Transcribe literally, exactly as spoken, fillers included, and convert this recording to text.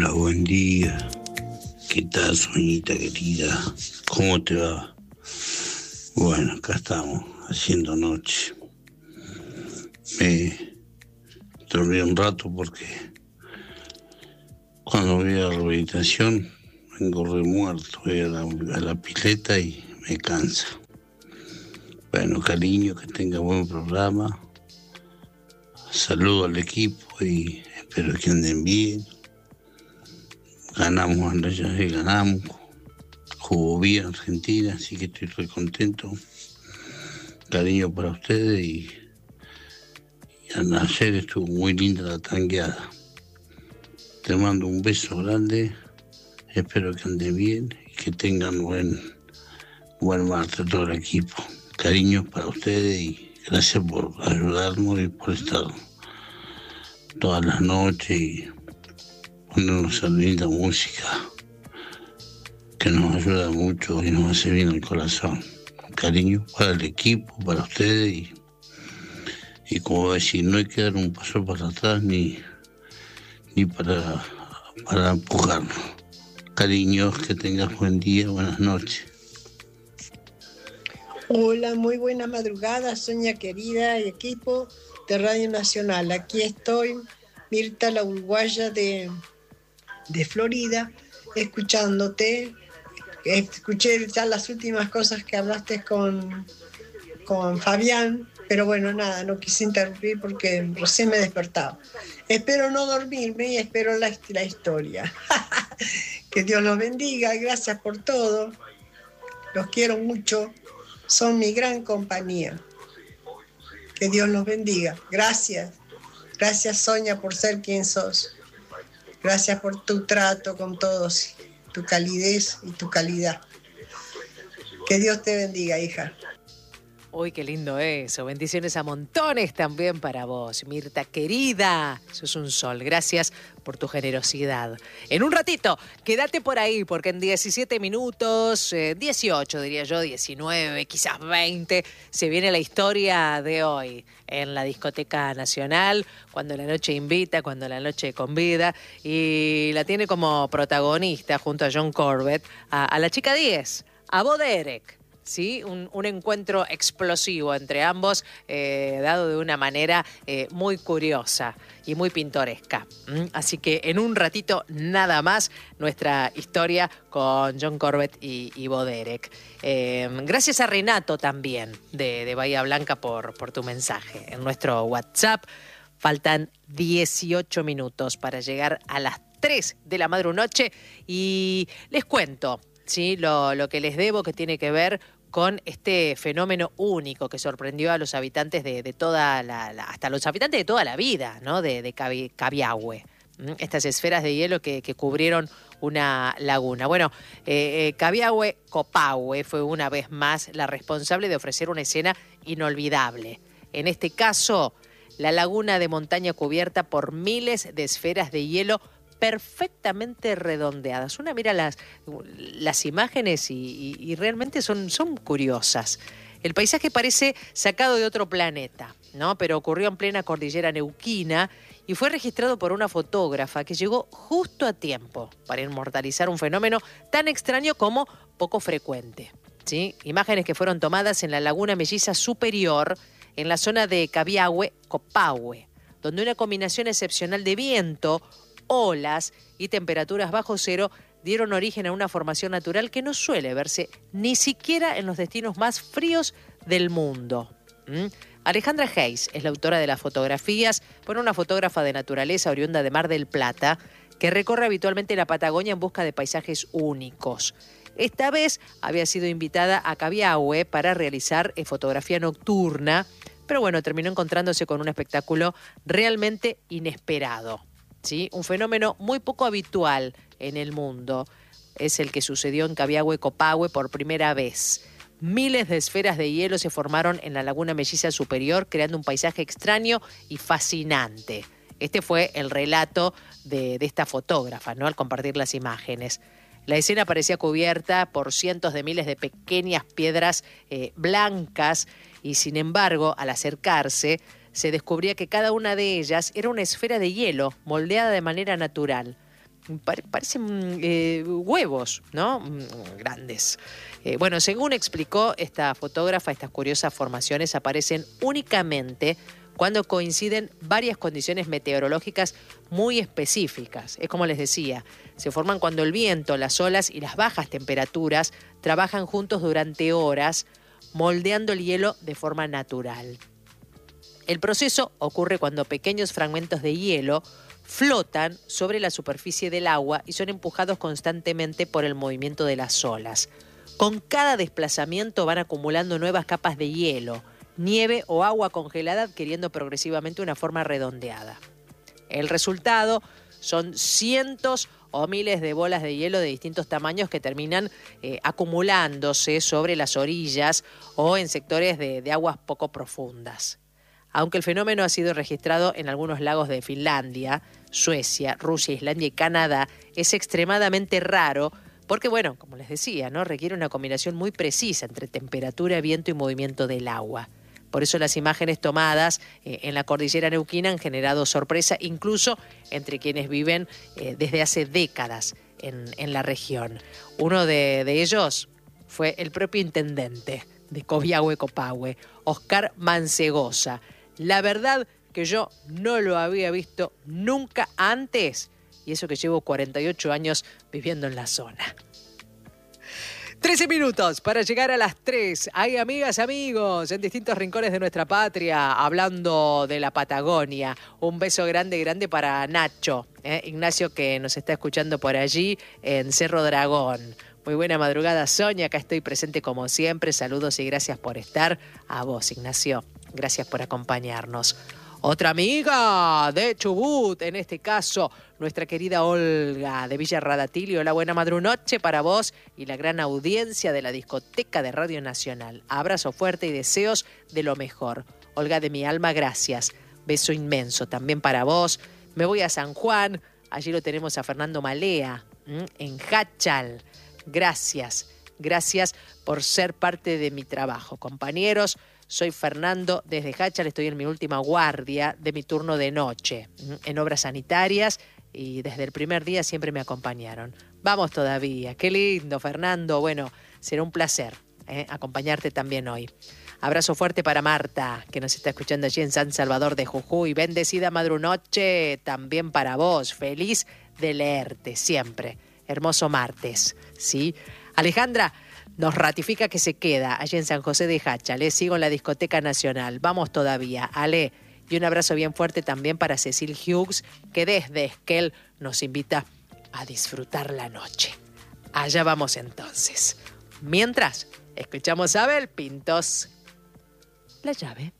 Hola, buen día. ¿Qué tal, Soñita querida? ¿Cómo te va? Bueno, acá estamos, haciendo noche. Me dormí un rato porque cuando voy a la rehabilitación vengo re muerto, voy a la, a la pileta y me cansa. Bueno, cariño, que tenga buen programa. Saludo al equipo y espero que anden bien. Ganamos, ya ganamos. Jugó bien Argentina, así que estoy muy contento. Cariño para ustedes y, y ayer estuvo muy linda la tangueada. Te mando un beso grande, espero que anden bien y que tengan buen, buen martes todo el equipo. Cariños para ustedes y gracias por ayudarnos y por estar todas las noches y ponernos a linda música que nos ayuda mucho y nos hace bien el corazón. Cariño para el equipo, para ustedes y, y como decir, no hay que dar un paso para atrás ni, ni para, para empujarnos. Cariños, que tengas buen día, buenas noches. Hola, muy buena madrugada, Soña querida y equipo de Radio Nacional. Aquí estoy, Mirta, la uruguaya de, de Florida, escuchándote. Escuché ya las últimas cosas que hablaste con, con Fabián, pero bueno, nada, no quise interrumpir porque recién me despertaba. Espero no dormirme y espero la, la historia. Que Dios los bendiga, gracias por todo. Los quiero mucho, son mi gran compañía. Que Dios los bendiga. Gracias. Gracias, Soña, por ser quien sos. Gracias por tu trato con todos, tu calidez y tu calidad. Que Dios te bendiga, hija. Uy, qué lindo eso. Bendiciones a montones también para vos, Mirta querida. Sos un sol. Gracias por tu generosidad. En un ratito, quédate por ahí, porque en diecisiete minutos, eh, dieciocho diría yo, diecinueve, quizás veinte, se viene la historia de hoy en la Discoteca Nacional, cuando la noche invita, cuando la noche convida, y la tiene como protagonista junto a John Corbett, a, a la chica diez, a Bo Derek. ¿Sí? Un, un encuentro explosivo entre ambos, eh, dado de una manera eh, muy curiosa y muy pintoresca. ¿Mm? Así que en un ratito nada más nuestra historia con John Corbett y, y Bo Derek. Eh, gracias a Renato también de, de Bahía Blanca por, por tu mensaje en nuestro WhatsApp. Faltan dieciocho minutos para llegar a las tres de la madrugada y les cuento, ¿sí? Lo, lo que les debo, que tiene que ver con este fenómeno único que sorprendió a los habitantes de, de toda la, la, hasta los habitantes de toda la vida, ¿no? De, de Cabi, Cabiahue. Estas esferas de hielo que, que cubrieron una laguna. Bueno, eh, eh, Cabiahue Copahue fue una vez más la responsable de ofrecer una escena inolvidable. En este caso, la laguna de montaña cubierta por miles de esferas de hielo perfectamente redondeadas. Una mira las, las imágenes y, y, y realmente son, son curiosas. El paisaje parece sacado de otro planeta, ¿no? Pero ocurrió en plena cordillera neuquina y fue registrado por una fotógrafa que llegó justo a tiempo para inmortalizar un fenómeno tan extraño como poco frecuente, ¿sí? Imágenes que fueron tomadas en la laguna melliza superior, en la zona de Cabiahue, Copahue, donde una combinación excepcional de viento, olas y temperaturas bajo cero dieron origen a una formación natural que no suele verse ni siquiera en los destinos más fríos del mundo. ¿Mm? Alejandra Hayes es la autora de las fotografías, por una fotógrafa de naturaleza oriunda de Mar del Plata, que recorre habitualmente la Patagonia en busca de paisajes únicos. Esta vez había sido invitada a Cabiahue para realizar eh, fotografía nocturna, pero bueno, terminó encontrándose con un espectáculo realmente inesperado. ¿Sí? Un fenómeno muy poco habitual en el mundo. Es el que sucedió en Cabiahue, Copahue por primera vez. Miles de esferas de hielo se formaron en la laguna melliza superior, creando un paisaje extraño y fascinante. Este fue el relato de, de esta fotógrafa, ¿no? Al compartir las imágenes. La escena parecía cubierta por cientos de miles de pequeñas piedras eh, blancas y, sin embargo, al acercarse, se descubría que cada una de ellas era una esfera de hielo moldeada de manera natural. parecen eh, huevos, ¿no? Grandes. Eh, bueno, según explicó esta fotógrafa, estas curiosas formaciones aparecen únicamente cuando coinciden varias condiciones meteorológicas muy específicas. Es como les decía, se forman cuando el viento, las olas y las bajas temperaturas trabajan juntos durante horas, moldeando el hielo de forma natural. El proceso ocurre cuando pequeños fragmentos de hielo flotan sobre la superficie del agua y son empujados constantemente por el movimiento de las olas. Con cada desplazamiento van acumulando nuevas capas de hielo, nieve o agua congelada, adquiriendo progresivamente una forma redondeada. El resultado son cientos o miles de bolas de hielo de distintos tamaños que terminan eh, acumulándose sobre las orillas o en sectores de, de aguas poco profundas. Aunque el fenómeno ha sido registrado en algunos lagos de Finlandia, Suecia, Rusia, Islandia y Canadá, es extremadamente raro porque, bueno, como les decía, ¿no? Requiere una combinación muy precisa entre temperatura, viento y movimiento del agua. Por eso las imágenes tomadas eh, en la cordillera neuquina han generado sorpresa, incluso entre quienes viven eh, desde hace décadas en, en la región. Uno de, de ellos fue el propio intendente de Cobiahue Copahue, Oscar Mancegosa. La verdad que yo no lo había visto nunca antes, y eso que llevo cuarenta y ocho años viviendo en la zona. trece minutos para llegar a las tres. Hay amigas, amigos, en distintos rincones de nuestra patria, hablando de la Patagonia. Un beso grande, grande para Nacho, ¿eh? Ignacio, que nos está escuchando por allí en Cerro Dragón. Muy buena madrugada, Sonia. Acá estoy presente como siempre. Saludos y gracias por estar. A vos, Ignacio. Gracias por acompañarnos. Otra amiga de Chubut, en este caso, nuestra querida Olga de Villa Radatilio. Hola, buena madrunoche para vos y la gran audiencia de la discoteca de Radio Nacional. Abrazo fuerte y deseos de lo mejor. Olga de mi alma, gracias. Beso inmenso también para vos. Me voy a San Juan. Allí lo tenemos a Fernando Malea, ¿m? en Hachal. Gracias, gracias por ser parte de mi trabajo, compañeros. Soy Fernando desde Hachal, estoy en mi última guardia de mi turno de noche, en obras sanitarias, y desde el primer día siempre me acompañaron. Vamos todavía, qué lindo, Fernando. Bueno, será un placer ¿eh? acompañarte también hoy. Abrazo fuerte para Marta, que nos está escuchando allí en San Salvador de Jujuy. Bendecida madrunoche también para vos. Feliz de leerte siempre. Hermoso martes, ¿sí? Alejandra nos ratifica que se queda allí en San José de Hachal. ¿eh? Sigo en la discoteca nacional. Vamos todavía, Ale. Y un abrazo bien fuerte también para Cecil Hughes, que desde Esquel nos invita a disfrutar la noche. Allá vamos entonces. Mientras, escuchamos a Abel Pintos. La llave.